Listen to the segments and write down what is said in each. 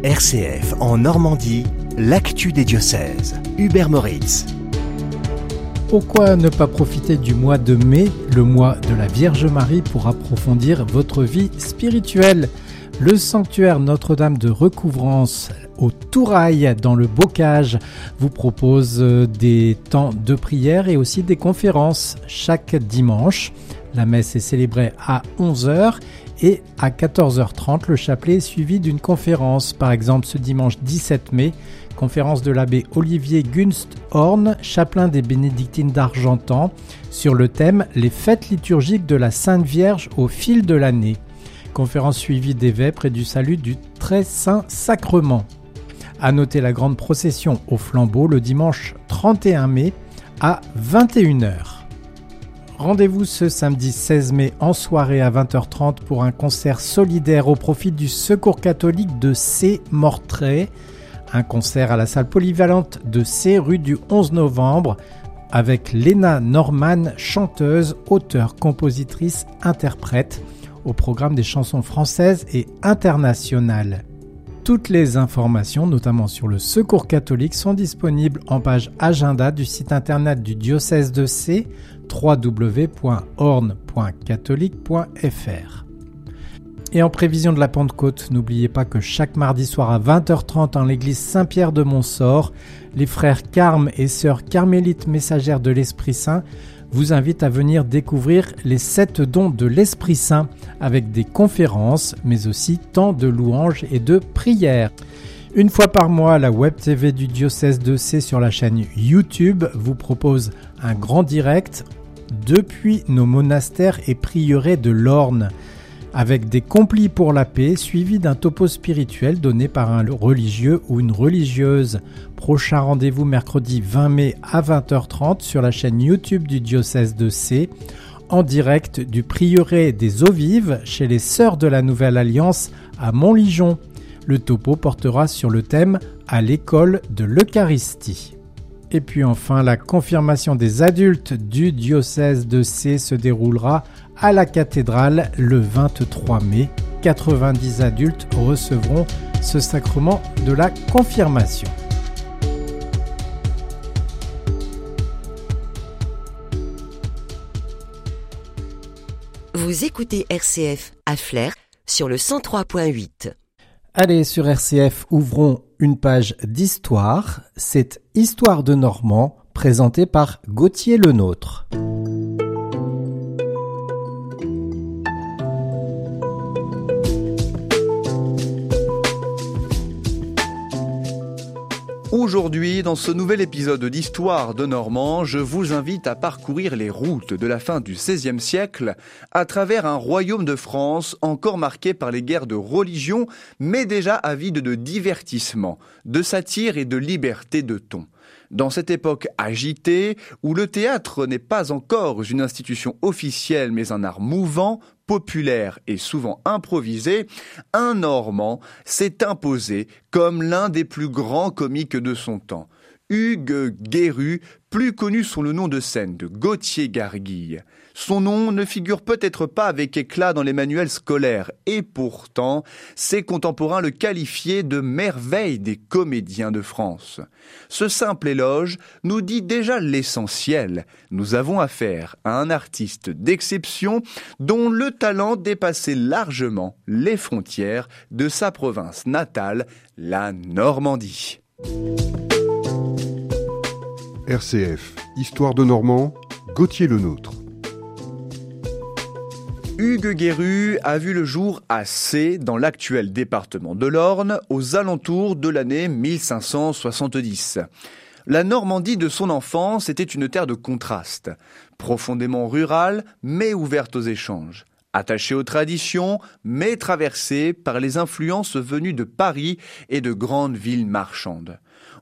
RCF en Normandie, l'actu des diocèses. Hubert Moritz. Pourquoi ne pas profiter du mois de mai, le mois de la Vierge Marie, pour approfondir votre vie spirituelle ? Le sanctuaire Notre-Dame de Recouvrance au Tourail, dans le Bocage, vous propose des temps de prière et aussi des conférences chaque dimanche. La messe est célébrée à 11h et à 14h30, le chapelet est suivi d'une conférence. Par exemple, ce dimanche 17 mai, conférence de l'abbé Olivier Gunst-Horn, chapelain des Bénédictines d'Argentan, sur le thème « Les fêtes liturgiques de la Sainte Vierge au fil de l'année ». Conférence suivie des vêpres et du salut du Très Saint Sacrement. À noter la grande procession au flambeau le dimanche 31 mai à 21h. Rendez-vous ce samedi 16 mai en soirée à 20h30 pour un concert solidaire au profit du Secours catholique de C-Mortray. Un concert à la salle polyvalente de C, rue du 11 novembre, avec Léna Norman, chanteuse, auteure, compositrice, interprète, au programme des chansons françaises et internationales. Toutes les informations, notamment sur le Secours catholique, sont disponibles en page agenda du site internet du diocèse de C, www.orne.catholique.fr. Et en prévision de la Pentecôte, n'oubliez pas que chaque mardi soir à 20h30 en l'église Saint-Pierre de Montsort, les frères Carme et sœurs carmélites messagères de l'Esprit Saint vous invitent à venir découvrir les 7 dons de l'Esprit Saint avec des conférences, mais aussi temps de louanges et de prières. Une fois par mois, la Web TV du diocèse de C sur la chaîne YouTube vous propose un grand direct depuis nos monastères et prieurés de l'Orne, avec des complis pour la paix, suivis d'un topo spirituel donné par un religieux ou une religieuse. Prochain rendez-vous mercredi 20 mai à 20h30 sur la chaîne YouTube du diocèse de C, en direct du prieuré des Eaux Vives chez les Sœurs de la Nouvelle Alliance à Montligeon. Le topo portera sur le thème « À l'école de l'Eucharistie ». Et puis enfin, la confirmation des adultes du diocèse de C se déroulera à la cathédrale le 23 mai. 90 adultes recevront ce sacrement de la confirmation. Vous écoutez RCF à Flers sur le 103.8. Allez, sur RCF, ouvrons une page d'histoire. C'est Histoire de Normand, présentée par Gauthier Lenôtre. Aujourd'hui, dans ce nouvel épisode d'Histoire de Normand, je vous invite à parcourir les routes de la fin du XVIe siècle à travers un royaume de France encore marqué par les guerres de religion, mais déjà avide de divertissement, de satire et de liberté de ton. Dans cette époque agitée, où le théâtre n'est pas encore une institution officielle mais un art mouvant, populaire et souvent improvisé, un Normand s'est imposé comme l'un des plus grands comiques de son temps. Hugues Guéru, plus connu sous le nom de scène de Gauthier Garguille. Son nom ne figure peut-être pas avec éclat dans les manuels scolaires, et pourtant, ses contemporains le qualifiaient de merveille des comédiens de France. Ce simple éloge nous dit déjà l'essentiel. Nous avons affaire à un artiste d'exception dont le talent dépassait largement les frontières de sa province natale, la Normandie. RCF, Histoire de Normand, Gauthier Lenôtre. Hugues Guéru a vu le jour à C, dans l'actuel département de l'Orne, aux alentours de l'année 1570. La Normandie de son enfance était une terre de contraste, profondément rurale, mais ouverte aux échanges. Attachée aux traditions, mais traversée par les influences venues de Paris et de grandes villes marchandes.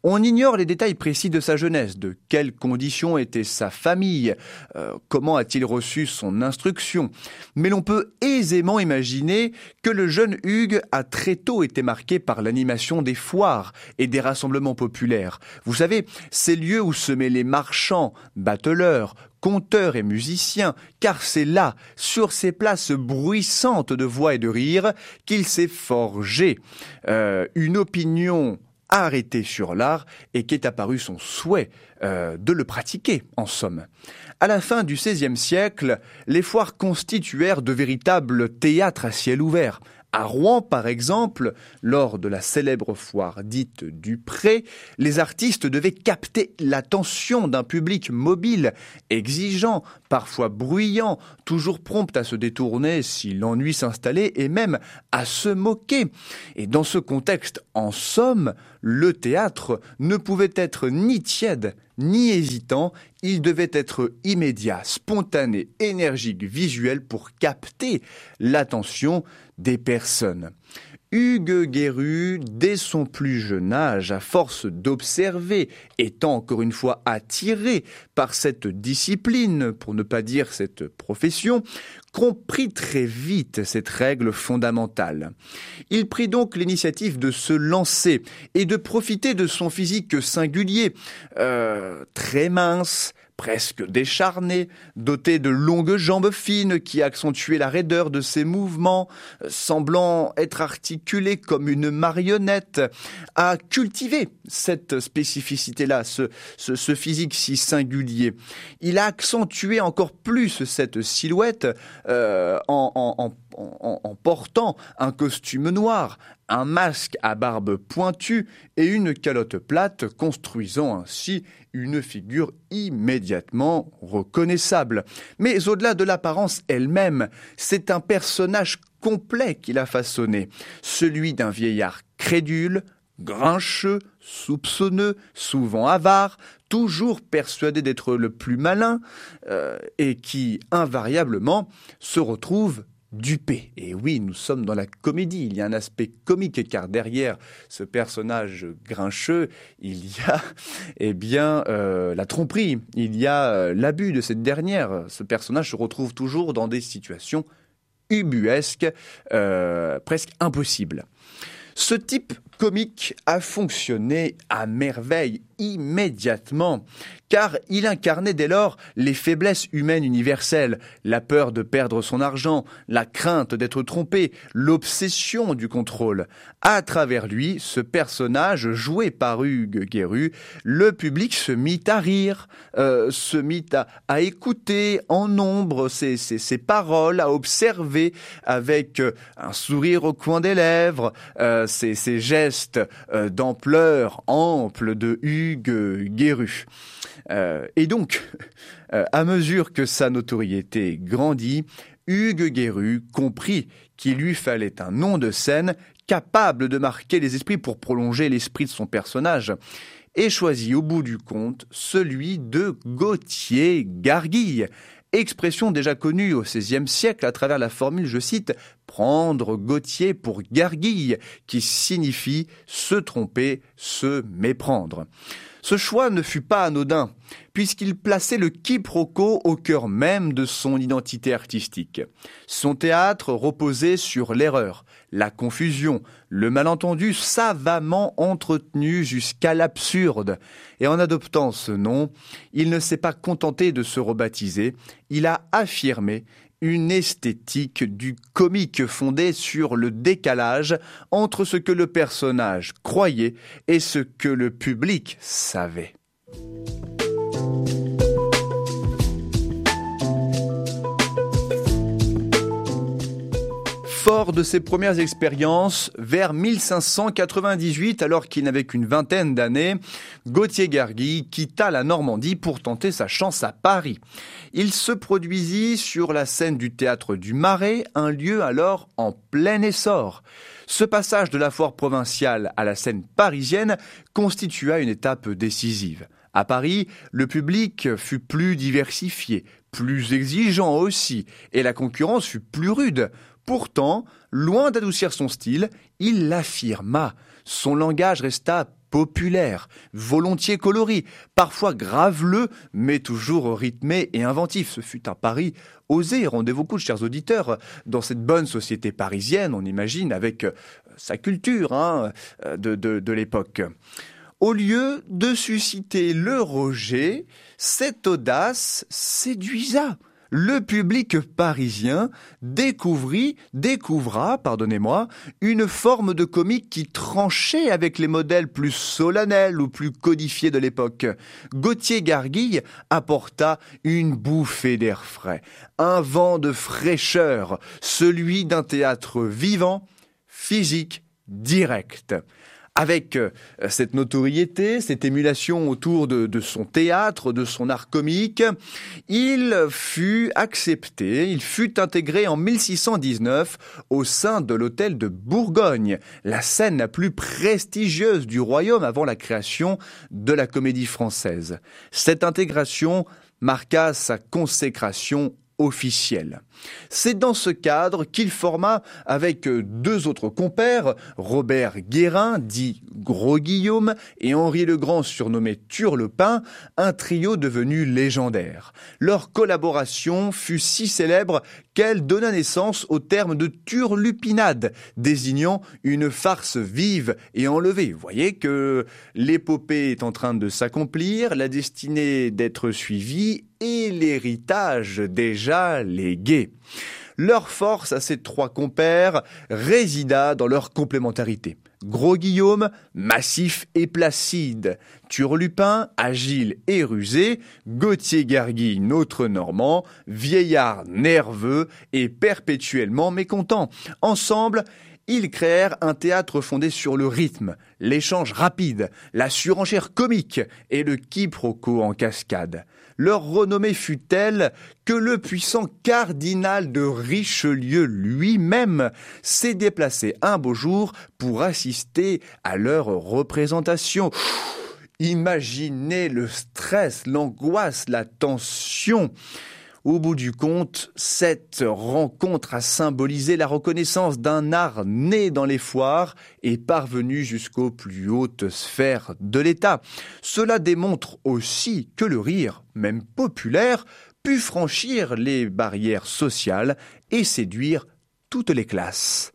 On ignore les détails précis de sa jeunesse, de quelles conditions était sa famille, comment a-t-il reçu son instruction. Mais l'on peut aisément imaginer que le jeune Hugues a très tôt été marqué par l'animation des foires et des rassemblements populaires. Vous savez, ces lieux où se mêlaient marchands, bateleurs, conteurs et musiciens, car c'est là, sur ces places bruissantes de voix et de rire, qu'il s'est forgé une opinion arrêté sur l'art et qu'est apparu son souhait de le pratiquer, en somme. À la fin du XVIe siècle, les foires constituèrent de véritables théâtres à ciel ouvert. À Rouen, par exemple, lors de la célèbre foire dite du Pré, les artistes devaient capter l'attention d'un public mobile, exigeant, parfois bruyant, toujours prompt à se détourner si l'ennui s'installait et même à se moquer. Et dans ce contexte, en somme, le théâtre ne pouvait être ni tiède, ni hésitant, il devait être immédiat, spontané, énergique, visuel pour capter l'attention des personnes. Hugues Guerru, dès son plus jeune âge, à force d'observer, étant encore une fois attiré par cette discipline, pour ne pas dire cette profession, comprit très vite cette règle fondamentale. Il prit donc l'initiative de se lancer et de profiter de son physique singulier, très mince, presque décharné, doté de longues jambes fines qui accentuaient la raideur de ses mouvements, semblant être articulé comme une marionnette, à cultiver cette spécificité-là, ce physique si singulier. Il a accentué encore plus cette silhouette en portant un costume noir, un masque à barbe pointue et une calotte plate, construisant ainsi une figure immédiatement reconnaissable. Mais au-delà de l'apparence elle-même, c'est un personnage complet qu'il a façonné, celui d'un vieillard crédule, grincheux, soupçonneux, souvent avare, toujours persuadé d'être le plus malin et qui, invariablement, se retrouve dupé. Et oui, nous sommes dans la comédie, il y a un aspect comique car derrière ce personnage grincheux, il y a la tromperie, il y a l'abus de cette dernière. Ce personnage se retrouve toujours dans des situations ubuesques, presque impossibles. Ce type comique a fonctionné à merveille immédiatement, car il incarnait dès lors les faiblesses humaines universelles, la peur de perdre son argent, la crainte d'être trompé, l'obsession du contrôle. À travers lui, ce personnage joué par Hugues Guerru, le public se mit à rire, se mit à écouter en nombre ses paroles, à observer avec un sourire au coin des lèvres, ces gestes d'ampleur ample de Hugues Guerru. Et donc, à mesure que sa notoriété grandit, Hugues Guerru comprit qu'il lui fallait un nom de scène capable de marquer les esprits pour prolonger l'esprit de son personnage, et choisit au bout du compte celui de Gauthier Garguille, expression déjà connue au XVIe siècle à travers la formule, je cite, « prendre Gauthier pour Garguille », qui signifie se tromper, se méprendre. Ce choix ne fut pas anodin, puisqu'il plaçait le quiproquo au cœur même de son identité artistique. Son théâtre reposait sur l'erreur, la confusion, le malentendu savamment entretenu jusqu'à l'absurde. Et en adoptant ce nom, il ne s'est pas contenté de se rebaptiser, il a affirmé une esthétique du comique fondée sur le décalage entre ce que le personnage croyait et ce que le public savait. Fort de ses premières expériences, vers 1598, alors qu'il n'avait qu'une vingtaine d'années, Gauthier Garguille quitta la Normandie pour tenter sa chance à Paris. Il se produisit sur la scène du théâtre du Marais, un lieu alors en plein essor. Ce passage de la foire provinciale à la scène parisienne constitua une étape décisive. À Paris, le public fut plus diversifié, plus exigeant aussi, et la concurrence fut plus rude. Pourtant, loin d'adoucir son style, il l'affirma. Son langage resta populaire, volontiers coloré, parfois graveleux, mais toujours rythmé et inventif. Ce fut un pari osé. Rendez-vous compte, chers auditeurs, dans cette bonne société parisienne, on imagine, avec sa culture de l'époque. Au lieu de susciter le rejet, cette audace séduisa. Le public parisien découvra, une forme de comique qui tranchait avec les modèles plus solennels ou plus codifiés de l'époque. Gauthier-Garguille apporta une bouffée d'air frais, un vent de fraîcheur, celui d'un théâtre vivant, physique, direct. Avec cette notoriété, cette émulation autour de son théâtre, de son art comique, il fut accepté, il fut intégré en 1619 au sein de l'hôtel de Bourgogne, la scène la plus prestigieuse du royaume avant la création de la Comédie Française. Cette intégration marqua sa consécration officielle. C'est dans ce cadre qu'il forma avec deux autres compères, Robert Guérin, dit Gros Guillaume, et Henri Legrand, surnommé Turlepin, un trio devenu légendaire. Leur collaboration fut si célèbre qu'elle donna naissance au terme de turlupinade, désignant une farce vive et enlevée. Vous voyez que l'épopée est en train de s'accomplir, la destinée d'être suivie et l'héritage déjà légué. Leur force à ces trois compères résida dans leur complémentarité. Gros Guillaume, massif et placide. Turlupin, agile et rusé. Gauthier-Garguille, notre Normand, vieillard nerveux et perpétuellement mécontent. Ensemble, ils créèrent un théâtre fondé sur le rythme, l'échange rapide, la surenchère comique et le quiproquo en cascade. Leur renommée fut telle que le puissant cardinal de Richelieu lui-même s'est déplacé un beau jour pour assister à leur représentation. Imaginez le stress, l'angoisse, la tension. Au bout du compte, cette rencontre a symbolisé la reconnaissance d'un art né dans les foires et parvenu jusqu'aux plus hautes sphères de l'État. Cela démontre aussi que le rire, même populaire, put franchir les barrières sociales et séduire toutes les classes.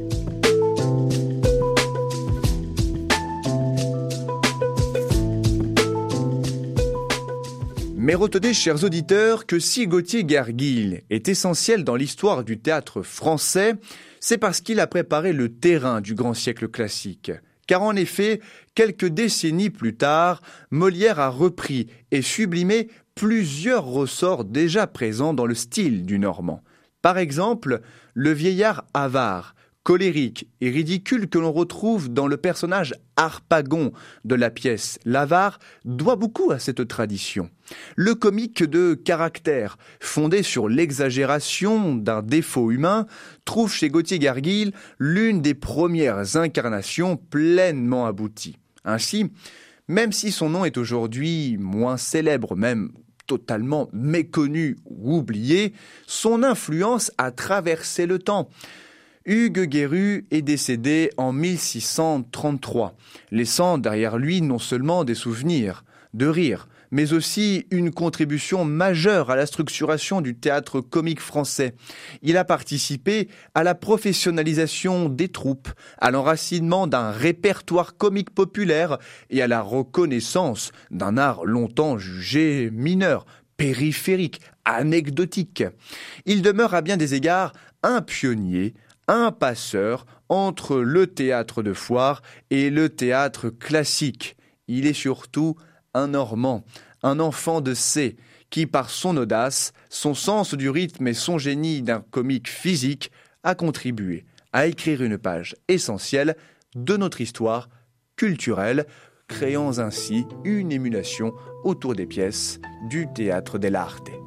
Mais retenez, chers auditeurs, que si Gauthier-Garguille est essentiel dans l'histoire du théâtre français, c'est parce qu'il a préparé le terrain du grand siècle classique. Car en effet, quelques décennies plus tard, Molière a repris et sublimé plusieurs ressorts déjà présents dans le style du Normand. Par exemple, le vieillard avare, colérique et ridicule que l'on retrouve dans le personnage Harpagon de la pièce L'Avare doit beaucoup à cette tradition. Le comique de caractère, fondé sur l'exagération d'un défaut humain, trouve chez Gauthier-Garguille l'une des premières incarnations pleinement abouties. Ainsi, même si son nom est aujourd'hui moins célèbre, même totalement méconnu ou oublié, son influence a traversé le temps. Hugues Guéru est décédé en 1633, laissant derrière lui non seulement des souvenirs de rire, mais aussi une contribution majeure à la structuration du théâtre comique français. Il a participé à la professionnalisation des troupes, à l'enracinement d'un répertoire comique populaire et à la reconnaissance d'un art longtemps jugé mineur, périphérique, anecdotique. Il demeure à bien des égards un pionnier, un passeur entre le théâtre de foire et le théâtre classique. Il est surtout un Normand, un enfant de C, qui par son audace, son sens du rythme et son génie d'un comique physique a contribué à écrire une page essentielle de notre histoire culturelle, créant ainsi une émulation autour des pièces du théâtre dell'arte.